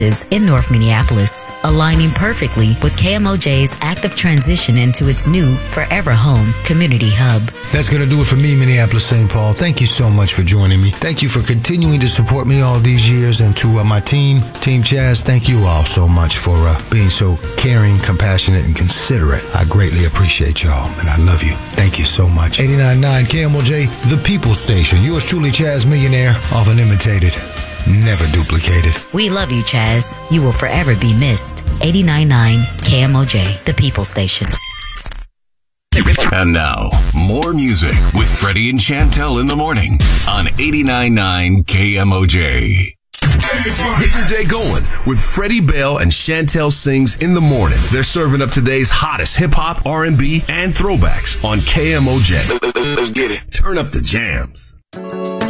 in North Minneapolis, aligning perfectly with KMOJ's active transition into its new Forever Home Community Hub. That's going to do it for me, Minneapolis St. Paul. Thank you so much for joining me. Thank you for continuing to support me all these years. And to my team, Team Chaz, thank you all so much for being so caring, compassionate, and considerate. I greatly appreciate y'all, and I love you. Thank you so much. 89.9 KMOJ, the People Station. Yours truly, Chaz Millionaire, often imitated, never duplicated. We love you, Chaz. You will forever be missed. 89.9 KMOJ, the People Station. And now, more music with Freddie and Chantel in the morning on 89.9 KMOJ. Get your day going with Freddie Bell and Chantel Sings in the morning. They're serving up today's hottest hip-hop, R&B, and throwbacks on KMOJ. Let's get it. Turn up the jams.